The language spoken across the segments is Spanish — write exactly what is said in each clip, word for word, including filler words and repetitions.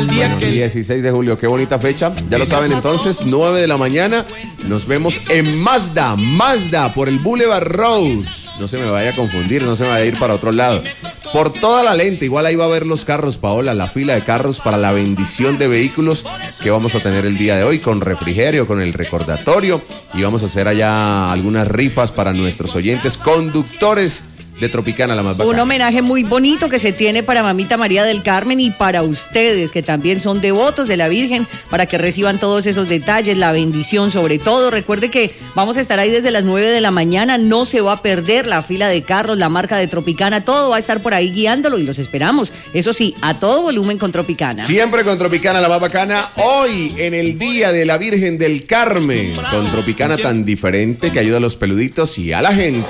el día Bueno, que... dieciséis de julio, qué bonita fecha. Ya lo saben entonces, nueve de la mañana. Nos vemos en Mazda, Mazda, por el Boulevard Rose. No se me vaya a confundir, no se me vaya a ir para otro lado. Por toda la lente, igual ahí va a ver los carros, Paola, la fila de carros para la bendición de vehículos que vamos a tener el día de hoy, con refrigerio, con el recordatorio. Y vamos a hacer allá algunas rifas para nuestros oyentes conductores de Tropicana, la más bacana. Un homenaje muy bonito que se tiene para Mamita María del Carmen y para ustedes, que también son devotos de la Virgen, para que reciban todos esos detalles, la bendición sobre todo. Recuerde que vamos a estar ahí desde las nueve de la mañana, no se va a perder la fila de carros, la marca de Tropicana, todo va a estar por ahí guiándolo y los esperamos. Eso sí, a todo volumen con Tropicana. Siempre con Tropicana, la más bacana. Hoy, en el Día de la Virgen del Carmen, con Tropicana tan diferente que ayuda a los peluditos y a la gente.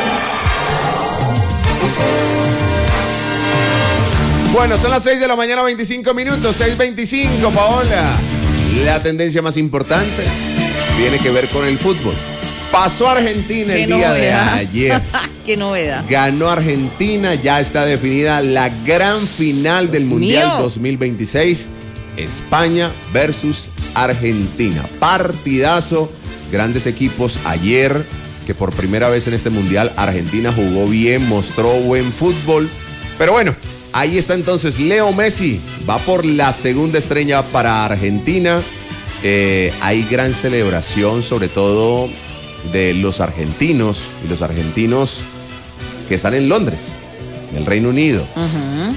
Bueno, son las seis de la mañana, veinticinco minutos, seis veinticinco, Paola. La tendencia más importante tiene que ver con el fútbol. Pasó Argentina el día de ayer. Qué novedad. Ganó Argentina, ya está definida la gran final del Mundial dos mil veintiséis. España versus Argentina. Partidazo, grandes equipos ayer, que por primera vez en este Mundial Argentina jugó bien, mostró buen fútbol. Pero bueno, ahí está entonces Leo Messi, va por la segunda estrella para Argentina. Eh, hay gran celebración, sobre todo de los argentinos y los argentinos que están en Londres, en el Reino Unido. Uh-huh.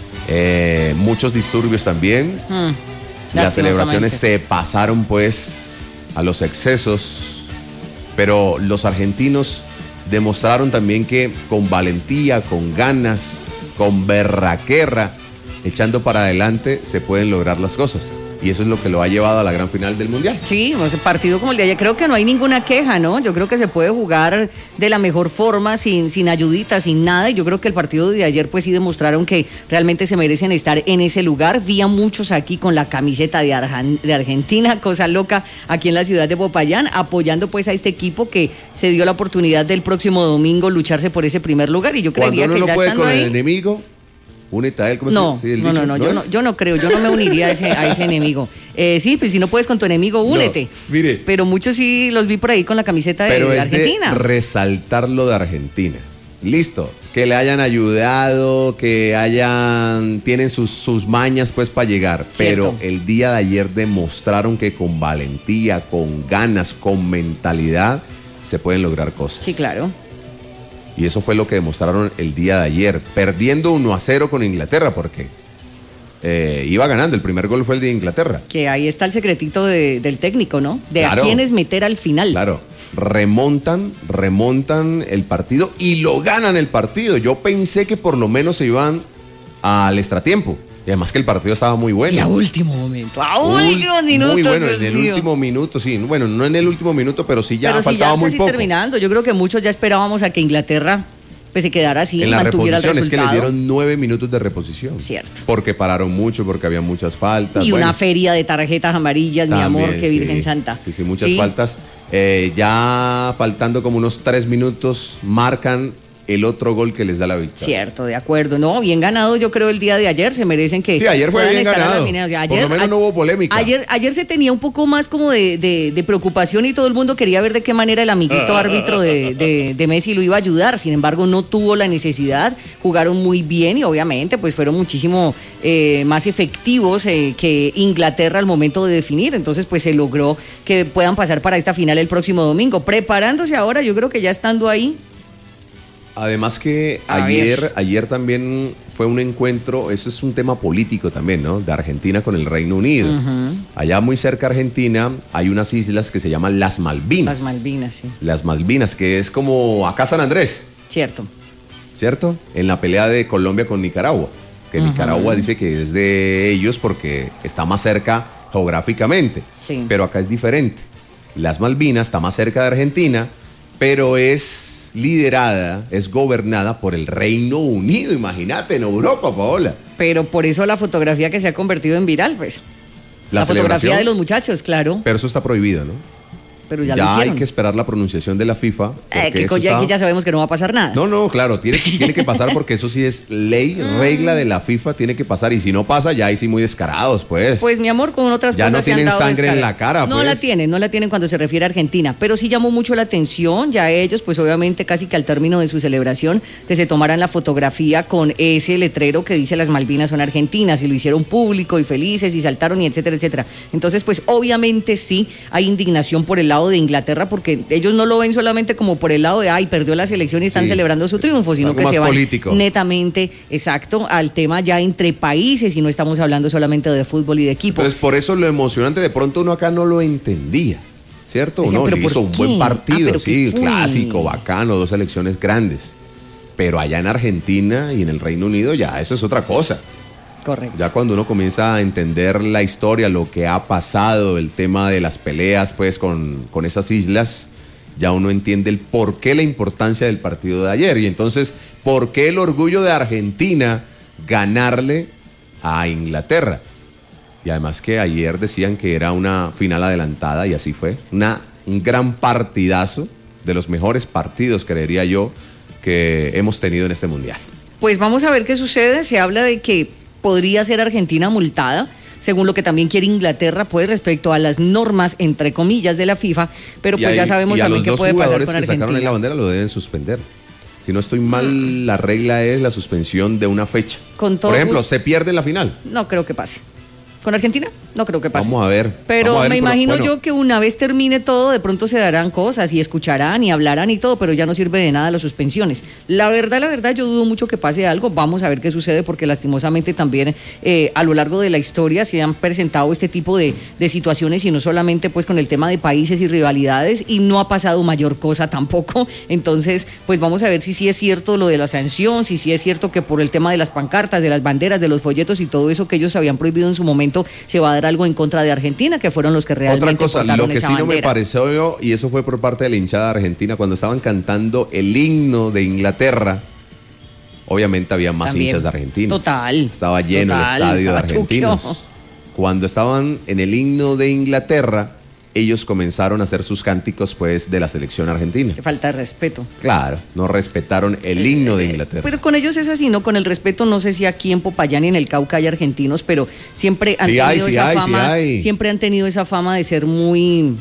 Eh, muchos disturbios también. Uh, Las celebraciones se pasaron pues a los excesos, pero los argentinos demostraron también que con valentía, con ganas, con berraquerra, echando para adelante, se pueden lograr las cosas. Y eso es lo que lo ha llevado a la gran final del Mundial. Sí, pues, partido como el de ayer, creo que no hay ninguna queja, ¿no? Yo creo que se puede jugar de la mejor forma, sin, sin ayudita, sin nada. Y yo creo que el partido de ayer, pues sí demostraron que realmente se merecen estar en ese lugar. Vi a muchos aquí con la camiseta de, Arjan, de Argentina, cosa loca, aquí en la ciudad de Popayán, apoyando pues a este equipo que se dio la oportunidad del próximo domingo lucharse por ese primer lugar. Y yo creería Cuando uno que no ya puede estando con ahí... el enemigo, únete a él. ¿Cómo No, se, sí, no, no, no, yo no, yo no creo, yo no me uniría a ese, a ese enemigo. Eh, sí, pues si no puedes con tu enemigo, únete. No, mire. Pero muchos sí los vi por ahí con la camiseta de, pero de es Argentina. De resaltar lo de Argentina. Listo, que le hayan ayudado, que hayan, tienen sus, sus mañas pues para llegar. Cierto. Pero el día de ayer demostraron que con valentía, con ganas, con mentalidad, se pueden lograr cosas. Sí, claro. Y eso fue lo que demostraron el día de ayer, perdiendo uno a cero con Inglaterra, porque eh, iba ganando. El primer gol fue el de Inglaterra. Que ahí está el secretito de, del técnico, ¿no? De Claro. a quiénes meter al final. Claro, remontan, remontan el partido y lo ganan el partido. Yo pensé que por lo menos se iban al extratiempo. Y además que el partido estaba muy bueno. Y a último momento, a Ul- último minuto. Muy bueno, Dios en el mío. último minuto, sí. Bueno, no en el último minuto, pero sí ya Pero sí, faltaba ya muy casi poco. terminando. Yo creo que muchos ya esperábamos a que Inglaterra pues se quedara así, En la mantuviera el reposición es que resultado. les dieron nueve minutos de reposición. Cierto. Porque pararon mucho, porque había muchas faltas. Y bueno, una feria de tarjetas amarillas, mi también, amor, que sí. Virgen Santa. Sí, sí, muchas faltas. Eh, ya faltando como unos tres minutos, marcan el otro gol que les da la victoria. Cierto, de acuerdo. No, bien ganado yo creo el día de ayer, se merecen que Sí, ayer fue puedan bien estar a la ganado. final. O sea, Por lo menos a- no hubo polémica. Ayer, ayer se tenía un poco más como de, de, de preocupación y todo el mundo quería ver de qué manera el amiguito árbitro de, de, de Messi lo iba a ayudar. Sin embargo, no tuvo la necesidad, jugaron muy bien y obviamente pues fueron muchísimo eh, más efectivos eh, que Inglaterra al momento de definir. Entonces pues se logró que puedan pasar para esta final el próximo domingo. Preparándose ahora, yo creo que ya estando ahí. Además que A ayer, ver. ayer también fue un encuentro, eso es un tema político también, ¿no? De Argentina con el Reino Unido. Uh-huh. Allá muy cerca de Argentina hay unas islas que se llaman las Malvinas. Las Malvinas, sí. Las Malvinas, que es como acá San Andrés, Cierto. ¿cierto? En la pelea de Colombia con Nicaragua. Que Ujú. Nicaragua dice que es de ellos porque está más cerca geográficamente. Sí. Pero acá es diferente. Las Malvinas está más cerca de Argentina, pero es liderada, es gobernada por el Reino Unido. Imagínate, en Europa, Paola. Pero por eso la fotografía que se ha convertido en viral, pues. La, La fotografía celebración. de los muchachos, claro. Pero eso está prohibido, ¿no? pero ya, ya lo hicieron. Hay que esperar la pronunciación de la FIFA. Eh, que eso ya, está... que ya sabemos que no va a pasar nada. No, no, claro, tiene, tiene que pasar porque eso sí es ley, regla de la FIFA, tiene que pasar. Y si no pasa, ya ahí sí muy descarados, pues. Pues mi amor, con otras ya cosas no se han tienen dado sangre descarado. en la cara, No pues. la tienen, no la tienen cuando se refiere a Argentina, pero sí llamó mucho la atención, ya ellos, pues obviamente casi que al término de su celebración, que se tomaran la fotografía con ese letrero que dice las Malvinas son argentinas, y lo hicieron público y felices y saltaron y etcétera, etcétera. Entonces, pues obviamente sí hay indignación por el lado de Inglaterra, porque ellos no lo ven solamente como por el lado de, ay, perdió la selección y están sí. celebrando su triunfo, sino Algo que más se van político. netamente, exacto, al tema ya entre países y no estamos hablando solamente de fútbol y de equipo. Entonces, por eso lo emocionante, de pronto uno acá no lo entendía, ¿cierto? Decían, No, ¿pero listo, por un qué? buen partido, Ah, ¿pero sí, qué fue? clásico, bacano, dos selecciones grandes. Pero allá en Argentina y en el Reino Unido ya eso es otra cosa. Correcto. Ya cuando uno comienza a entender la historia, lo que ha pasado, el tema de las peleas pues con, con esas islas, ya uno entiende el por qué la importancia del partido de ayer. Y entonces, ¿por qué el orgullo de Argentina ganarle a Inglaterra? Y además que ayer decían que era una final adelantada y así fue. Una, un gran partidazo, de los mejores partidos, creería yo, que hemos tenido en este mundial. Pues vamos a ver qué sucede. Se habla de que podría ser Argentina multada, según lo que también quiere Inglaterra, pues respecto a las normas, entre comillas, de la FIFA, pero pues ahí, ya sabemos también qué puede pasar con que sacaron Argentina. en la bandera lo deben suspender. Si no estoy mal, mm. la regla es la suspensión de una fecha. Con todo Por ejemplo, gusto. se pierde la final. No creo que pase. ¿Con Argentina? No creo que pase. Vamos a ver. Pero a ver, me imagino bueno. yo que una vez termine todo, de pronto se darán cosas y escucharán y hablarán y todo, pero ya no sirve de nada las suspensiones. La verdad, la verdad, yo dudo mucho que pase algo. Vamos a ver qué sucede, porque lastimosamente también eh, a lo largo de la historia se han presentado este tipo de, de situaciones, y no solamente pues con el tema de países y rivalidades, y no ha pasado mayor cosa tampoco. Entonces, pues vamos a ver si sí es cierto lo de la sanción, si sí es cierto que por el tema de las pancartas, de las banderas, de los folletos y todo eso que ellos habían prohibido en su momento, se va a dar algo en contra de Argentina, que fueron los que realmente Otra cosa, portaron lo que esa sí no me bandera. pareció, y eso fue por parte de la hinchada argentina, cuando estaban cantando el himno de Inglaterra, obviamente había más También. hinchas de Argentina. Total. Estaba lleno total, el estadio de estaba argentinos. tuquio. Cuando estaban en el himno de Inglaterra, ellos comenzaron a hacer sus cánticos pues de la selección argentina. Qué falta de respeto. Claro, no respetaron el himno de Inglaterra. Pero con ellos es así, ¿no? Con el respeto, no sé si aquí en Popayán y en el Cauca hay argentinos, pero siempre han Sí tenido hay, sí esa hay, sí fama, hay. siempre han tenido esa fama de ser muy...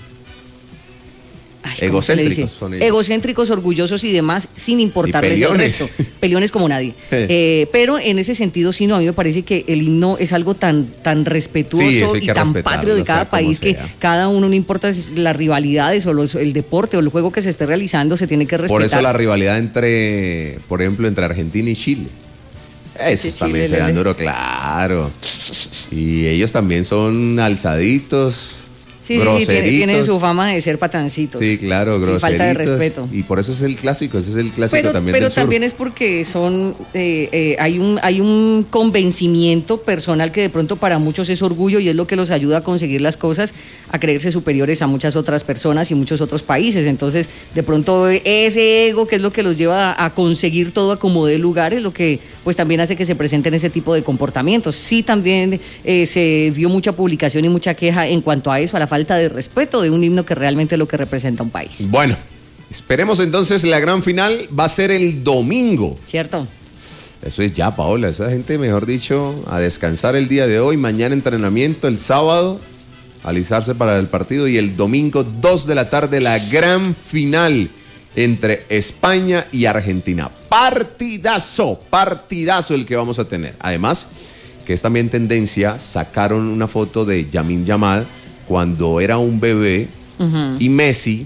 Ay, ¿cómo se le dice? Egocéntricos son ellos. Egocéntricos, orgullosos y demás, sin importarles Y el peliones. resto. Peliones como nadie. eh, pero en ese sentido, sí, no, a mí me parece que el himno es algo tan, tan respetuoso Sí, eso hay y que tan respetarlo, patrio de sea cada como país, que sea. cada uno, no importa si las rivalidades o los, el deporte o el juego que se esté realizando, se tiene que respetar. Por eso la rivalidad entre, por ejemplo, entre Argentina y Chile. Eso Sí, también Chile, se dan Lele. duro, claro. Y ellos también son alzaditos, Sí, sí, sí, groseritos. tienen, tienen su fama de ser patancitos. Sí, claro, Sin groseritos. falta de respeto. Y por eso es el clásico, ese es el clásico Pero, también pero del sur. también es porque son eh, eh, hay un hay un convencimiento personal que de pronto para muchos es orgullo, y es lo que los ayuda a conseguir las cosas, a creerse superiores a muchas otras personas y muchos otros países. Entonces, de pronto ese ego, que es lo que los lleva a, a conseguir todo a como de lugar, es lo que pues también hace que se presenten ese tipo de comportamientos. Sí, también eh, se vio mucha publicación y mucha queja en cuanto a eso, a la falta de respeto de un himno que realmente es lo que representa un país. Bueno, esperemos entonces, la gran final va a ser el domingo. ¿Cierto? Eso es ya, Paola, esa gente, mejor dicho, a descansar el día de hoy, mañana entrenamiento, el sábado, alisarse para el partido, y el domingo, dos de la tarde, la gran final entre España y Argentina. Partidazo, partidazo el que vamos a tener. Además, que es también tendencia, sacaron una foto de Lamine Yamal cuando era un bebé, uh-huh. y Messi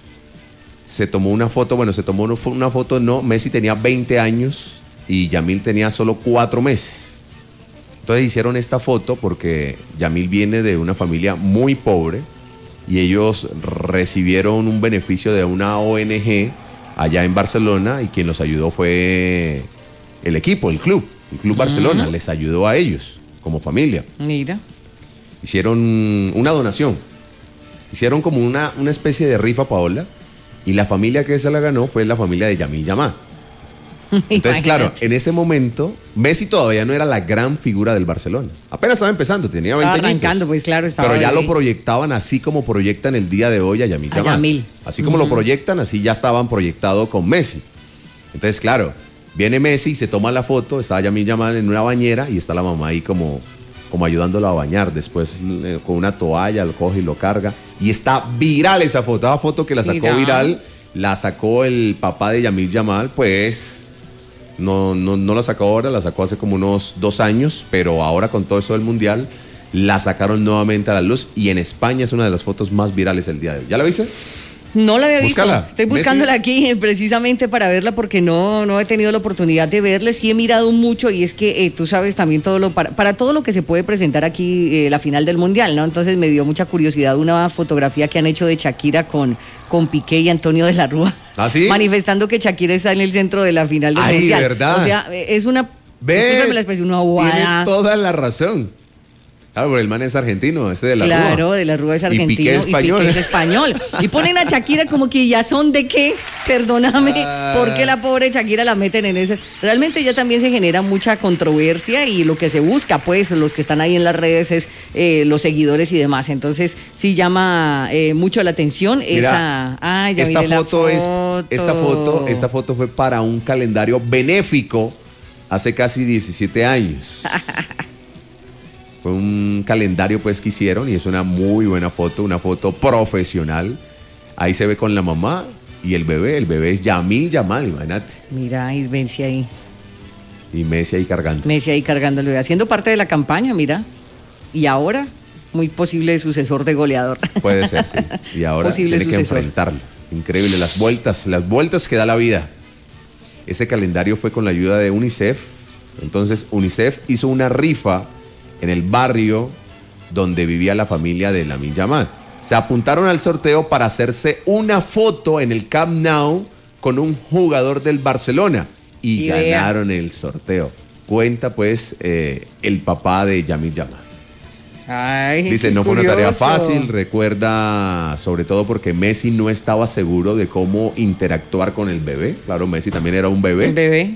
se tomó una foto, bueno, se tomó una foto, no, Messi tenía veinte años y Yamil tenía solo cuatro meses. Entonces hicieron esta foto porque Yamil viene de una familia muy pobre y ellos recibieron un beneficio de una O N G allá en Barcelona, y quien los ayudó fue el equipo, el club, el Club uh-huh. Barcelona, les ayudó a ellos como familia. Mira. Hicieron una donación, hicieron como una, una especie de rifa, Paola, y la familia que se la ganó fue la familia de Lamine Yamal. Entonces, claro, en ese momento, Messi todavía no era la gran figura del Barcelona. Apenas estaba empezando, tenía veinte estaba arrancando, años. Pues claro, estaba Pero ya bebé. lo proyectaban así como proyectan el día de hoy a Yamil A Yamal. Yamil. Así como uh-huh. lo proyectan, así ya estaban proyectados con Messi. Entonces, claro, viene Messi y se toma la foto, está Yamil Yamal en una bañera y está la mamá ahí como, como ayudándolo a bañar. Después eh, con una toalla lo coge y lo carga. Y está viral esa foto, esa foto que la sacó Mira. viral, la sacó el papá de Yamil Yamal, pues... No, no, no la sacó ahora, la sacó hace como unos dos años, pero ahora con todo eso del Mundial, la sacaron nuevamente a la luz y en España es una de las fotos más virales el día de hoy. ¿Ya la viste? No la había Búscala. visto. Estoy buscándola Messi. Aquí precisamente para verla porque no, no he tenido la oportunidad de verla. Sí he mirado mucho y es que eh, tú sabes también todo lo para, para todo lo que se puede presentar aquí eh, la final del Mundial, ¿no? Entonces me dio mucha curiosidad una fotografía que han hecho de Shakira con, con Piqué y Antonio de la Rúa. ¿Ah, sí? Manifestando que Shakira está en el centro de la final del Ay, Mundial. ¿verdad? O sea, es una... Ve, la expresión, una guada. Tiene toda la razón. Claro, pero el man es argentino, este de la claro, Rúa. Claro, de la Rúa es argentino. Y Piqué es español. Y Piqué es español. Y ponen a Shakira como que ya son de qué, perdóname, ah. ¿por qué la pobre Shakira la meten en eso? Realmente ya también se genera mucha controversia y lo que se busca, pues, los que están ahí en las redes es eh, los seguidores y demás. Entonces, sí llama eh, mucho la atención. Mira, esa. Ah, ya esta miré foto, la es foto. esta foto, esta foto fue para un calendario benéfico hace casi diecisiete años. Fue un calendario pues que hicieron y es una muy buena foto, una foto profesional. Ahí se ve con la mamá y el bebé, el bebé es Yamil Yamal, imagínate. Mira, y Messi ahí. Y Messi ahí cargando. Messi ahí cargándolo, haciendo parte de la campaña, mira. Y ahora, muy posible sucesor de goleador. Puede ser, sí. Y ahora posible tiene sucesor. que enfrentarlo. Increíble, las vueltas, las vueltas que da la vida. Ese calendario fue con la ayuda de UNICEF. Entonces, UNICEF hizo una rifa en el barrio donde vivía la familia de Lamine Yamal. Se apuntaron al sorteo para hacerse una foto en el Camp Nou con un jugador del Barcelona y, y ganaron vea. el sorteo. Cuenta pues eh, el papá de Yamil Yamal. Ay, dice, no fue una tarea fácil, recuerda sobre todo porque Messi no estaba seguro de cómo interactuar con el bebé. Claro, Messi también era un bebé. El bebé.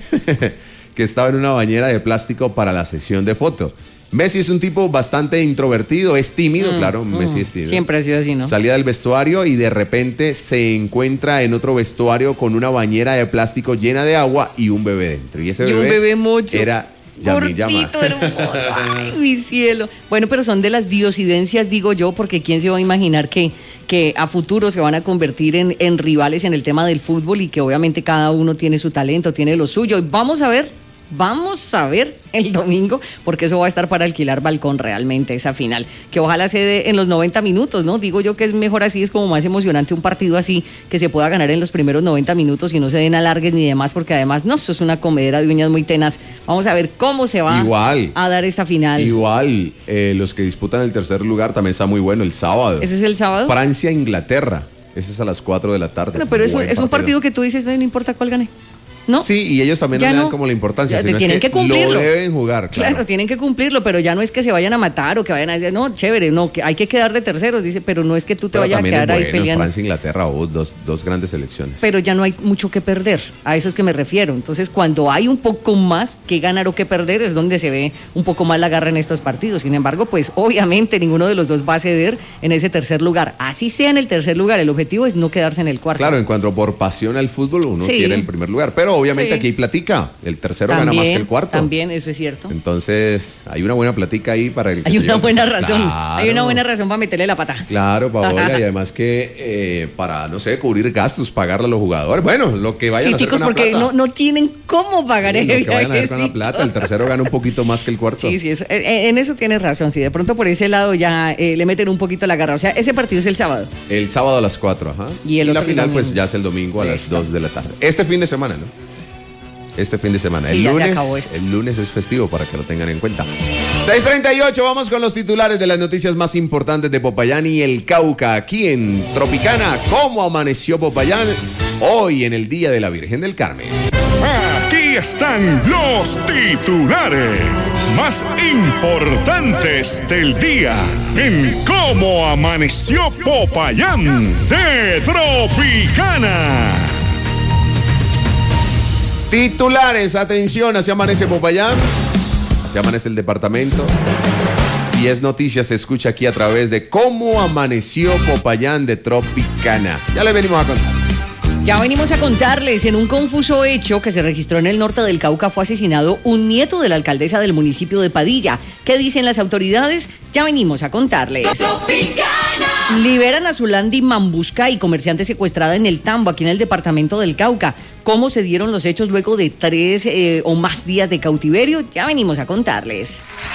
Que estaba en una bañera de plástico para la sesión de foto. Messi es un tipo bastante introvertido, es tímido, mm, claro, mm, Messi es tímido. Siempre ha sido así, ¿no? Salía del vestuario y de repente se encuentra en otro vestuario con una bañera de plástico llena de agua y un bebé dentro. Y ese y bebé, un bebé mocho. Era Yamil Yamal. Hermoso. Ay, mi cielo. Bueno, pero son de las diosidencias, digo yo, porque quién se va a imaginar que, que a futuro se van a convertir en, en rivales en el tema del fútbol y que obviamente cada uno tiene su talento, tiene lo suyo. Y vamos a ver. Vamos a ver el domingo, porque eso va a estar para alquilar balcón realmente, esa final. Que ojalá se dé en los noventa minutos, ¿no? Digo yo que es mejor así, es como más emocionante un partido así, que se pueda ganar en los primeros noventa minutos y no se den alargues ni demás, porque además, no, eso es una comedera de uñas muy tenaz. Vamos a ver cómo se va igual, a dar esta final. Igual, eh, los que disputan el tercer lugar también está muy bueno el sábado. ¿Ese es el sábado? Francia-Inglaterra. Ese es a las cuatro de la tarde. Bueno, pero eso, es un partido que tú dices, no, no importa cuál gane. ¿No? Sí, y ellos también no le dan como la importancia, ya, sino tienen es que, que cumplirlo. Lo deben jugar, claro. Claro, tienen que cumplirlo, pero ya no es que se vayan a matar o que vayan a decir, no, chévere, no, que hay que quedar de terceros, dice, pero no es que tú te pero vayas a quedar es ahí bueno, peleando. Francia, Inglaterra, oh, dos, dos grandes selecciones. Pero ya no hay mucho que perder, a eso es que me refiero. Entonces, cuando hay un poco más que ganar o que perder, es donde se ve un poco más la garra en estos partidos. Sin embargo, pues obviamente ninguno de los dos va a ceder en ese tercer lugar. Así sea en el tercer lugar, el objetivo es no quedarse en el cuarto. Claro, en cuanto por pasión al fútbol, uno sí. quiere el primer lugar, pero obviamente sí. aquí hay platica. El tercero también, gana más que el cuarto. También, eso es cierto. Entonces, hay una buena platica ahí para el que Hay una buena lleva. razón. Claro. Hay una buena razón para meterle la pata. Claro, Paola, y además que eh, para, no sé, cubrir gastos, pagarle a los jugadores. Bueno, lo que vayan sí, a hacer chicos, con la porque plata. no, no tienen cómo pagar sí, el lo que vayan a hacer con la viajecito. plata. El tercero gana un poquito más que el cuarto. Sí, sí, eso, en eso tienes razón. Sí, de pronto por ese lado ya eh, le meten un poquito la garra. O sea, ese partido es el sábado. El sábado a las cuatro, ajá. Y, el y otro la final, domingo. pues ya es el domingo a las Listo. dos de la tarde. Este fin de semana, ¿no? Este fin de semana. Sí, el ya se lunes, acabó esto. el lunes es festivo para que lo tengan en cuenta. seis treinta y ocho, vamos con los titulares de las noticias más importantes de Popayán y el Cauca. Aquí en Tropicana, ¿cómo amaneció Popayán hoy en el Día de la Virgen del Carmen? Aquí están los titulares más importantes del día en Cómo amaneció Popayán de Tropicana. Titulares, atención, así amanece Popayán, así amanece el departamento. Si es noticia, se escucha aquí a través de Cómo Amaneció Popayán de Tropicana. Ya le venimos a contar. Ya venimos a contarles, en un confuso hecho que se registró en el norte del Cauca fue asesinado un nieto de la alcaldesa del municipio de Padilla. ¿Qué dicen las autoridades? Ya venimos a contarles. Tropicana. Liberan a Zulandi Mambuscay, comerciante secuestrada en el Tambo, aquí en el departamento del Cauca. ¿Cómo se dieron los hechos luego de tres eh, o más días de cautiverio? Ya venimos a contarles.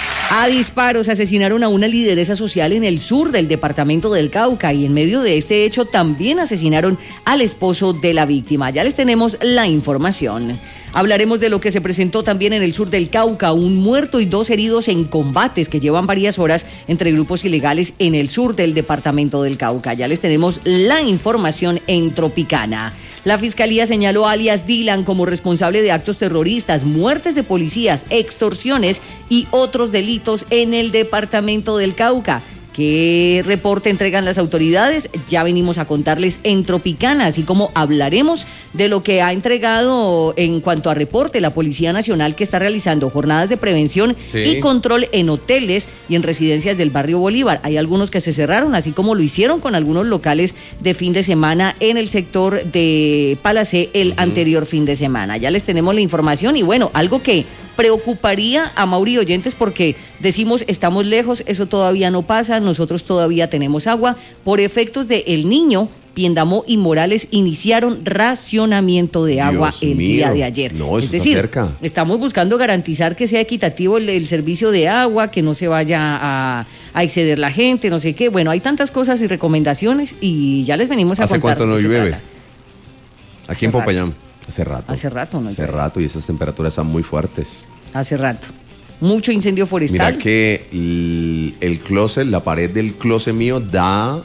A disparos asesinaron a una lideresa social en el sur del departamento del Cauca y en medio de este hecho también asesinaron al esposo de la víctima. Ya les tenemos la información. Hablaremos de lo que se presentó también en el sur del Cauca, un muerto y dos heridos en combates que llevan varias horas entre grupos ilegales en el sur del departamento del Cauca. Ya les tenemos la información en Tropicana. La fiscalía señaló a alias Dylan como responsable de actos terroristas, muertes de policías, extorsiones y otros delitos en el departamento del Cauca. ¿Qué reporte entregan las autoridades? Ya venimos a contarles en Tropicana, así como hablaremos de lo que ha entregado en cuanto a reporte la Policía Nacional, que está realizando jornadas de prevención sí. y control en hoteles y en residencias del barrio Bolívar. Hay algunos que se cerraron, así como lo hicieron con algunos locales de fin de semana en el sector de Palacé el uh-huh. anterior fin de semana. Ya les tenemos la información y bueno, algo que preocuparía a Mauri oyentes porque decimos estamos lejos, eso todavía no pasa, nosotros todavía tenemos agua. Por efectos de El Niño, Piendamó y Morales iniciaron racionamiento de agua Dios el mío. día de ayer. No, eso es decir, está cerca. Estamos buscando garantizar que sea equitativo el, el servicio de agua, que no se vaya a, a exceder la gente, no sé qué. Bueno, hay tantas cosas y recomendaciones y ya les venimos a ¿Hace contar. ¿Hace cuánto no llueve? Aquí Hace en Popayán. Rato. Hace rato. Hace rato, ¿no? Hace llueve. rato y esas temperaturas están muy fuertes. Hace rato. Mucho incendio forestal. Mira que el, el closet, la pared del closet mío da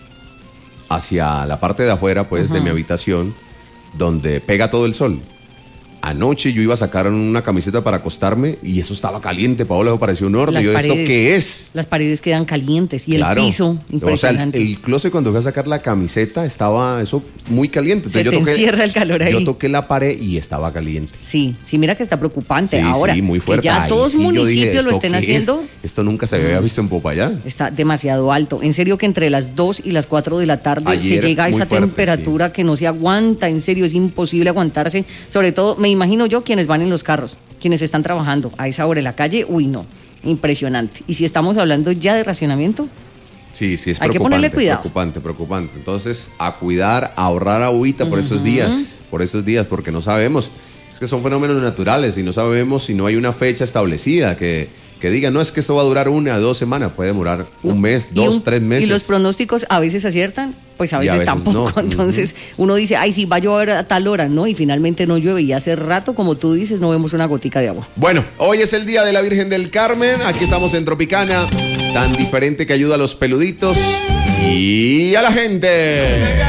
hacia la parte de afuera, pues, uh-huh. de mi habitación, donde pega todo el sol. Anoche yo iba a sacar una camiseta para acostarme y eso estaba caliente, Paola, eso pareció un horno. Yo, ¿esto qué es? Las paredes quedan calientes y claro. el piso impresionante. O sea, el, el closet cuando fui a sacar la camiseta estaba eso muy caliente. Se yo te toqué, encierra el calor ahí. Yo toqué la pared y estaba caliente. Sí, sí, mira que está preocupante. Sí, ahora. Sí, muy fuerte. Que ya Ay, todos sí, municipios dije, lo estén haciendo. Es? Esto nunca se había visto en Popayán. Está demasiado alto. En serio que entre las dos y las cuatro de la tarde Ayer, se llega a esa fuerte, temperatura sí. que no se aguanta. En serio, es imposible aguantarse. Sobre todo, me imagino yo, quienes van en los carros, quienes están trabajando a esa hora en la calle, uy no, impresionante. Y si estamos hablando ya de racionamiento, sí, sí, es hay que ponerle cuidado. Preocupante, preocupante. Entonces, a cuidar, a ahorrar agüita por uh-huh. esos días, por esos días, porque no sabemos, es que son fenómenos naturales y no sabemos si no hay una fecha establecida que, que diga, no es que esto va a durar una, dos semanas, puede demorar un mes, dos, un, tres meses. Y los pronósticos a veces aciertan, pues a veces, a veces tampoco. No. Entonces uh-huh. uno dice, ay, sí, va a llover a tal hora, ¿no? Y finalmente no llueve y hace rato, como tú dices, no vemos una gotica de agua. Bueno, hoy es el Día de la Virgen del Carmen, aquí estamos en Tropicana, tan diferente que ayuda a los peluditos y a la gente.